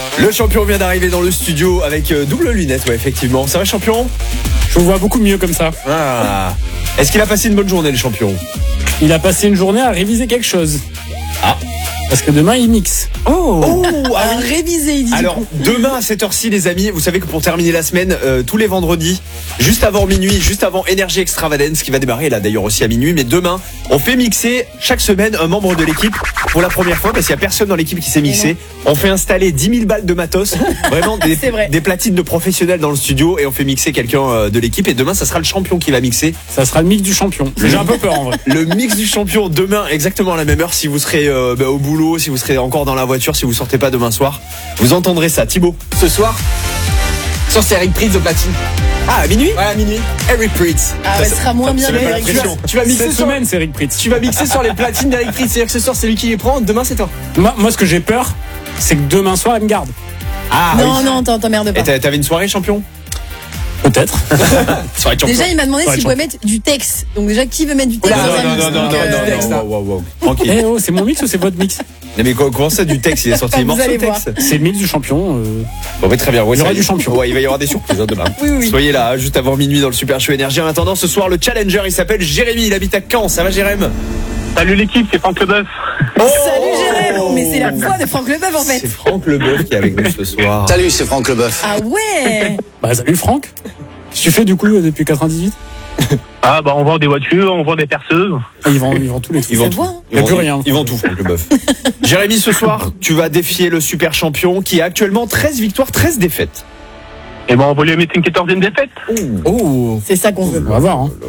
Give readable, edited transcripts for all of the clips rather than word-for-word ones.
Le champion vient d'arriver dans le studio avec double lunette, ouais, effectivement. Ça va, champion? Je vous vois beaucoup mieux comme ça. Ah. Est-ce qu'il a passé une bonne journée, le champion? Il a passé une journée à réviser quelque chose. Ah. Parce que demain, il mixe. Oh, À réviser, il dit. Alors, demain à cette heure-ci, les amis, vous savez que pour terminer la semaine, tous les vendredis, juste avant minuit, juste avant Energy Extravagance, qui va démarrer là d'ailleurs aussi à minuit, mais demain, on fait mixer chaque semaine un membre de l'équipe pour la première fois, parce qu'il n'y a personne dans l'équipe qui s'est mixé. On fait installer 10 000 balles de matos, vraiment des platines de professionnels dans le studio, et on fait mixer quelqu'un de l'équipe, et demain, ça sera le champion qui va mixer. Ça sera le mix du champion. J'ai un peu peur en vrai. Le mix du champion demain, exactement à la même heure, si vous serez au boulot, si vous serez encore dans la voiture, si vous sortez pas demain soir, vous entendrez ça. Thibaut, Ce soir, c'est Eric Pritz au platine. à minuit. Ouais, à minuit. Eric Pritz. Ah, ouais, ce sera moins bien. ça met pas la Eric. pression. Tu vas mixer Cette sur, semaine, c'est Eric Pritz. tu vas mixer sur les platines d'Eric Pritz. C'est-à-dire que ce soir, c'est lui qui les prend. Demain, c'est toi. Moi, ce que j'ai peur, c'est que demain soir, il me garde. Ah, Non, oui. non, t'emmerdes pas. Et t'avais une soirée, champion? Peut-être. Soirée champion. Déjà, il m'a demandé Ouais, s'il pouvait mettre du texte. Donc, déjà, qui veut mettre du texte Oula, dans un mix? Donc, wow. Tranquille. Eh oh, c'est mon mix ou c'est votre mix? Non, mais comment ça, du texte? Il est sorti Vous des morceaux de allez voir. texte. C'est le mix du champion. Bon, mais très bien. Ouais, Il y aura ça du champion. Ouais, il va y avoir des surprises demain. Oui. Soyez là, juste avant minuit dans le Super Show Énergie. En attendant, ce soir, le challenger, il s'appelle Jérémy. Il habite à Caen. Ça va, Jérémy? Salut l'équipe, c'est Franck Leboeuf. Salut Jérémy. Mais c'est la voix de Franck Leboeuf en C'est fait. Franck Leboeuf qui est avec nous ce soir. Salut, c'est Franck Leboeuf. Ah ouais. Bah, salut Franck. Qu'est-ce que tu fais du coup depuis 98? Ah bah on vend des voitures, on vend des perceuses. Ils vendent tous les trucs. Ils vont Ça tout. voit, hein. Il y a plus rien. Ils vont tout, Franck Leboeuf. Jérémy, ce soir, tu vas défier le super champion qui a actuellement 13 victoires, 13 défaites. Et ben on va lui mettre une 14e défaite. Oh. C'est ça qu'on veut. On va voir. Hein.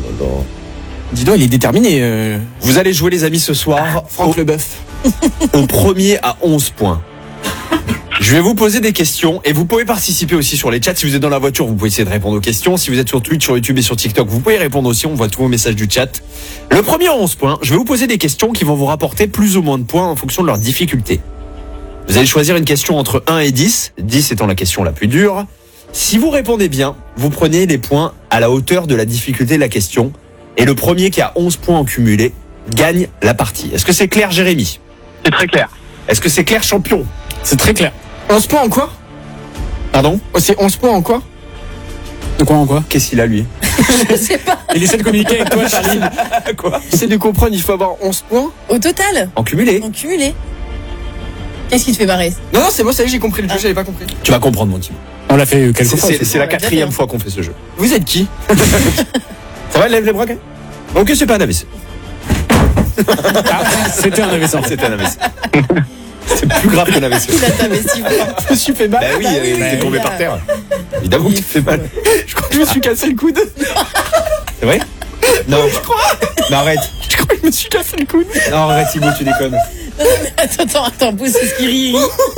Dis donc, il est déterminé. Vous allez jouer, les amis, ce soir Franck Leboeuf. au premier à 11 points. Je vais vous poser des questions et vous pouvez participer aussi sur les chats. Si vous êtes dans la voiture, vous pouvez essayer de répondre aux questions. Si vous êtes sur Twitch, sur YouTube et sur TikTok, vous pouvez répondre aussi. On voit tous vos messages du chat. Le premier à 11 points, je vais vous poser des questions qui vont vous rapporter plus ou moins de points en fonction de leur difficulté. Vous allez choisir une question entre 1 et 10, 10 étant la question la plus dure. Si vous répondez bien, vous prenez les points à la hauteur de la difficulté de la question. Et le premier qui a 11 points en cumulé gagne la partie. Est-ce que c'est clair, Jérémy? C'est très clair. Est-ce que c'est clair, champion? C'est très clair. 11 points en quoi? Pardon? Oh, c'est 11 points en quoi? De quoi en quoi? Qu'est-ce qu'il a, lui? Je sais pas. Il essaie de communiquer avec toi, Charlie. Quoi? J'essaie de comprendre, il faut avoir 11 points. Au total, En cumulé? en cumulé. Qu'est-ce qui te fait marrer? Non, c'est moi, ça y est, j'ai compris le jeu, j'avais pas compris. Tu vas comprendre, mon team. On l'a fait quelques fois. C'est la Ouais, 4e bien. fois qu'on fait ce jeu. Vous êtes qui? Ça va, lève les bras, quand même? Ok, c'est pas un AVC. Ah, c'était un AVC. C'était un AVC. C'est plus grave qu'un AVC. Il a ta vessie. Je me suis fait mal. Bah oui, Bah oui, t'es oui, tombé oui, par là. terre. Évidemment que tu te fais mal. Je crois que je me suis cassé le coude. C'est vrai? Non. Mais arrête. Je crois que je me suis cassé le coude. Non, arrête, Thibaut, tu déconnes. Attends, pousse ce qui rit.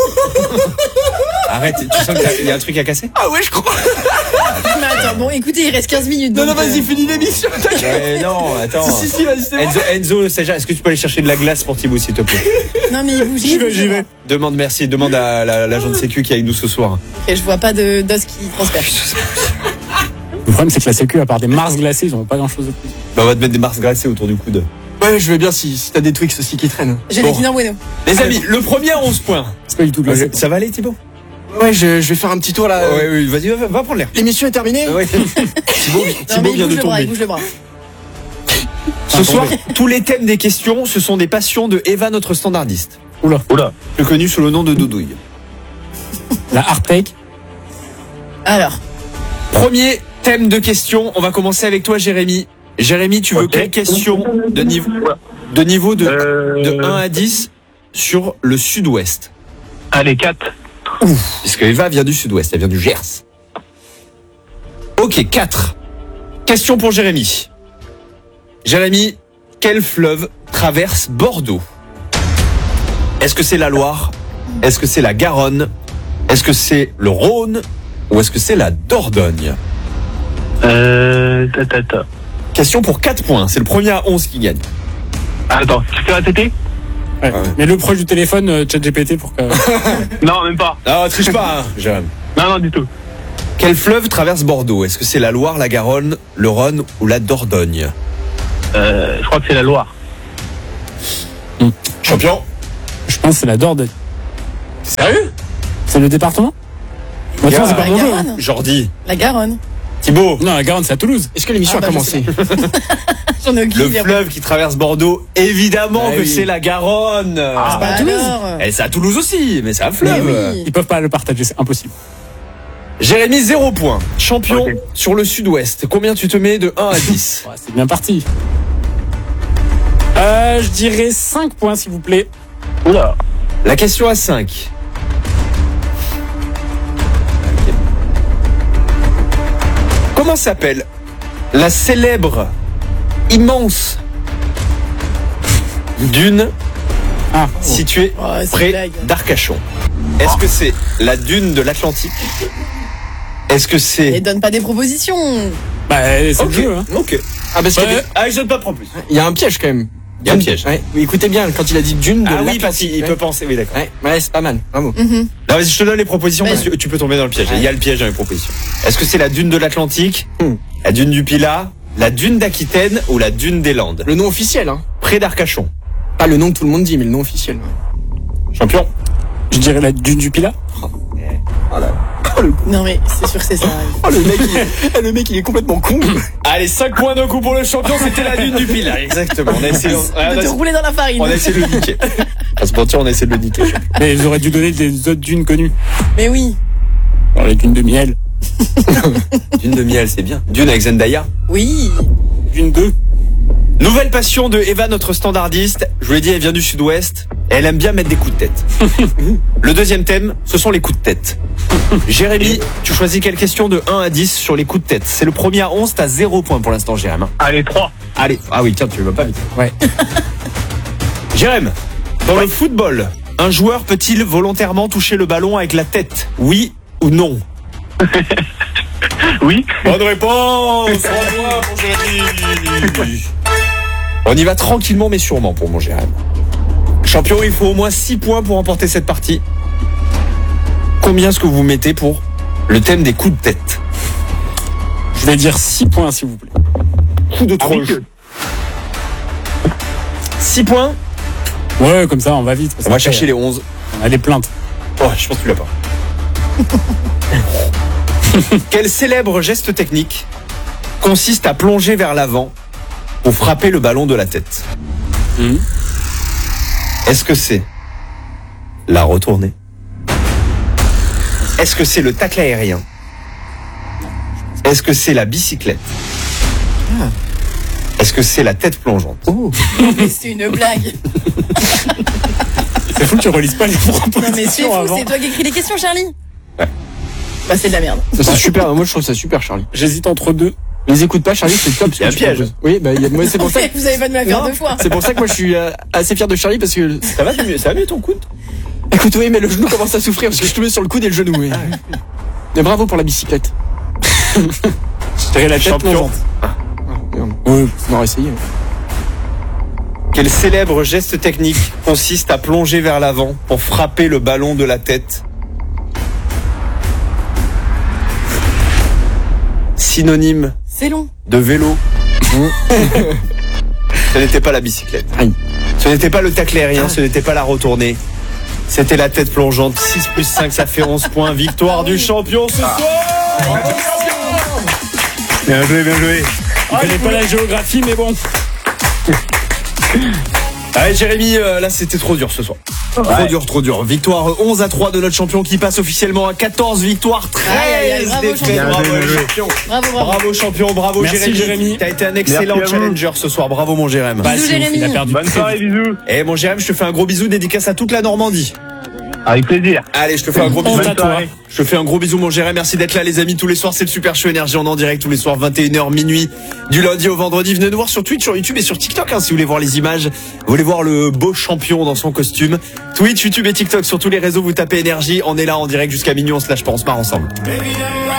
Arrête, tu sens qu'il y a un truc à casser? Ah ouais, je crois. Mais attends, bon, écoutez, il reste 15 minutes. Non, donc, vas-y, finis l'émission. Ouais, non, attends. Si, vas-y, c'est bon. Enzo, Saja, est-ce que tu peux aller chercher de la glace pour Thibaut, s'il te plaît? Non, mais il bouge. J'y vais. Demande à l'agent de sécu qui est avec nous ce soir. Ok, je vois pas d'os qui transperce. Le problème, c'est que la Sécu, à part des Mars glacés, ils ont pas grand chose de plus. Bah, on va te mettre des Mars glacés autour du coude. Ouais, je veux bien si t'as des Twix aussi qui traînent. J'ai Bon. des Kinder Bueno. Les amis, le premier à 11 points. C'est pas du tout glacé. Ça va aller, Thibaut? Ouais, je vais faire un petit tour là. Ouais, vas-y, va prendre l'air. L'émission est terminée. Ouais. Non, mais Thibaut il vient bouge de le bras, il tomber. bouge le bras. Ce soir, tous les thèmes des questions, ce sont des passions de Eva, notre standardiste. Oula. Plus connue sous le nom de Doudouille. La Artec. Alors, Premier thème de questions, on va commencer avec toi, Jérémy. Jérémy, tu veux Ok. quelle question de niveau de 1 à 10 sur le sud-ouest? Allez, 4. Puisque Eva vient du sud-ouest, elle vient du Gers. Ok, 4. Question pour Jérémy. Jérémy, quel fleuve traverse Bordeaux? Est-ce que c'est la Loire? Est-ce que c'est la Garonne? Est-ce que c'est le Rhône? Ou est-ce que c'est la Dordogne? Question pour 4 points, c'est le premier à 11 qui gagne. Attends, tu peux répéter? Ouais. Mais le proche du téléphone, ChatGPT pour que. Non, même pas. Ah, triche pas, hein, Jérémy. Non, du tout. Quel fleuve traverse Bordeaux? Est-ce que c'est la Loire, la Garonne, le Rhône ou la Dordogne? Je crois que c'est la Loire. Champion? Je pense que c'est la Dordogne. Sérieux? C'est le département? Maintenant, c'est pas La mon jeu. hein. Garonne. Jordi, La Garonne. Thibaut, Non, la Garonne, c'est à Toulouse. Est-ce que l'émission Ah, a bah, je commencé? J'en ai aucune le idée. fleuve qui traverse Bordeaux, évidemment Ah que oui. c'est la Garonne. Ah, bah, à Toulouse. alors. Et c'est à Toulouse aussi, mais c'est un fleuve. Mais oui. Ils peuvent pas le partager, c'est impossible. Jérémy, 0 point. Champion Ok. sur le sud-ouest. Combien tu te mets de 1 à 10? Ouais, c'est bien parti. Je dirais 5 points, s'il vous plaît. Oula. La question à 5. Comment s'appelle la célèbre, immense dune Ah, située Oh, c'est une près blague. d'Arcachon? Est-ce que c'est la dune de l'Atlantique? Est-ce que Et c'est... donne pas des propositions. bah, c'est Ok, le jeu, hein. ok. Ah, parce Ouais. Ah, je donne pas prendre plus. Il y a un piège quand même. Il y a un piège. Ouais. Mais écoutez bien, quand il a dit Dune de Ah oui, l'Atlantique. parce qu'il peut penser, oui, d'accord. Ouais, c'est pas mal. Bravo. Mhm. Non, vas-y, je te donne les propositions Vas-y. parce que tu peux tomber dans le piège. Ouais. Il y a le piège dans les propositions. Est-ce que c'est la dune de l'Atlantique, Hmm. la dune du Pilat, la dune d'Aquitaine ou la dune des Landes? Le nom officiel, hein. Près d'Arcachon. Pas le nom que tout le monde dit, mais le nom officiel. Champion. Je dirais la dune du Pilat. Non, mais c'est sûr que c'est ça. Oh, le mec, il est complètement con. Allez, 5 points d'un coup pour le champion, c'était la dune du Pilat. Exactement. On a essayé, De te rouler dans la farine. on a essayé de le niquer. À se mentir, on a essayé de le niquer. Mais ils auraient dû donner des autres dunes connues. Mais oui. Genre les dunes de miel. Dune de miel, c'est bien. Dune avec Zendaya. Oui. Dune 2. Nouvelle passion de Eva, notre standardiste. Je vous l'ai dit, elle vient du sud-ouest. Et elle aime bien mettre des coups de tête. Le deuxième thème, ce sont les coups de tête. Jérémy, tu choisis quelle question de 1 à 10 sur les coups de tête? C'est le premier à 11, t'as 0 point pour l'instant, Jérémy. Allez, 3. Allez. Ah oui, tiens, tu vas pas vite. Ouais. Jérémy, dans le football, un joueur peut-il volontairement toucher le ballon avec la tête? Oui ou non? Oui. Bonne réponse. Bravo pour Jérémy. On y va tranquillement mais sûrement pour mon Jérémy. Champion, il faut au moins 6 points pour remporter cette partie. Combien est-ce que vous mettez pour le thème des coups de tête? Je vais dire 6 points, s'il vous plaît. Coup de Oui, troche. 6 points. Ouais, comme ça, on va vite. parce On va qu'après, chercher les 11. On a les plaintes. Oh, je pense que tu l'as pas. Quel célèbre geste technique consiste à plonger vers l'avant pour frapper le ballon de la tête? Mhm. Est-ce que c'est la retournée? Est-ce que c'est le tacle aérien? Est-ce que c'est la bicyclette? Est-ce que c'est la tête plongeante? Oh. Mais c'est une blague. C'est fou que tu relises pas les Non, mais c'est propositions fou. avant. C'est toi qui écris les questions, Charlie. Ouais. Bah, c'est de la merde. C'est super. Moi, je trouve ça super, Charlie. J'hésite entre deux. Les écoute pas, Charlie, c'est top. ce Il y a que un tu piège. proposes. Oui, bah, moi, c'est pour ça. que- Vous avez pas de me la faire Non, 2 fois. C'est pour ça que moi, je suis assez fier de Charlie parce que. Ça va mieux ton coude? Écoute, oui, mais le genou commence à souffrir parce que je tombais sur le coude et le genou. Oui. Mais bravo pour la bicyclette. Je dirais la tête Champion. plongeante. Oui, on aurait essayé. Quel célèbre geste technique consiste à plonger vers l'avant pour frapper le ballon de la tête? Synonyme C'est long. de vélo. Ce n'était pas la bicyclette. Aïe. Ce n'était pas le tacle aérien, ce n'était pas la retournée. C'était la tête plongeante. 6 plus 5, ça fait 11 points. Victoire du champion ce soir. Bien joué, bien joué. Je connais pas la géographie, mais bon. Allez Jérémy, là c'était trop dur ce soir. Trop dur. Victoire 11-3 de notre champion qui passe officiellement à 14 victoires, 13 Aïe, aïe, bravo, défaites. champion. Bravo, Bien joué. champion. Bravo, bravo. Bravo champion, bravo Merci, Jérémy. T'as été un excellent Merci à vous. challenger ce soir. Bravo mon Jérémy. Bah, Bisous, si, Jérémy. il a perdu. Bonne très soirée, vite. bisous. Et mon Jérémy, je te fais un gros bisou, dédicace à toute la Normandie. Avec plaisir. Allez, je te fais un gros bisou. Honte à toi. Je te fais un gros bisou mon Jérémy. Merci d'être là les amis tous les soirs. C'est le Super Show Énergie. On est en direct tous les soirs 21h minuit du lundi au vendredi. Venez nous voir sur Twitch, sur YouTube et sur TikTok si vous voulez voir les images. Vous voulez voir le beau champion dans son costume. Twitch, YouTube et TikTok sur tous les réseaux. Vous tapez Énergie. On est là en direct jusqu'à minuit. On se lâche pas, on se marre ensemble.